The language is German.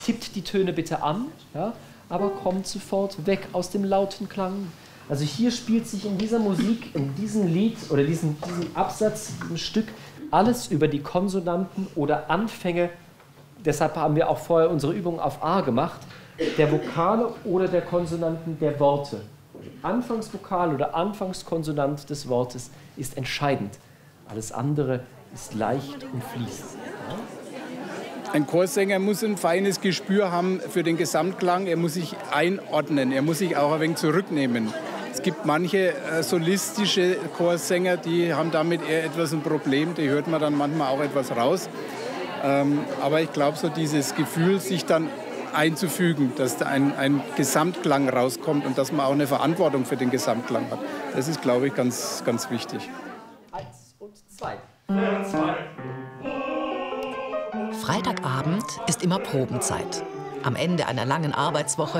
Tippt die Töne bitte an, ja, aber kommt sofort weg aus dem lauten Klang. Also hier spielt sich in dieser Musik, in diesem Lied oder diesem Absatz, diesem Stück, alles über die Konsonanten oder Anfänge. Deshalb haben wir auch vorher unsere Übung auf A gemacht. Der Vokale oder der Konsonanten der Worte. Anfangsvokal oder Anfangskonsonant des Wortes ist entscheidend. Alles andere ist leicht und fließt. Ein Chorsänger muss ein feines Gespür haben für den Gesamtklang. Er muss sich einordnen, er muss sich auch ein wenig zurücknehmen. Es gibt manche solistische Chorsänger, die haben damit eher etwas ein Problem. Die hört man dann manchmal auch etwas raus. Aber ich glaube, so dieses Gefühl, sich dann einzufügen, dass da ein Gesamtklang rauskommt und dass man auch eine Verantwortung für den Gesamtklang hat. Das ist, glaube ich, ganz, ganz wichtig. 1 und 2. Freitagabend ist immer Probenzeit. Am Ende einer langen Arbeitswoche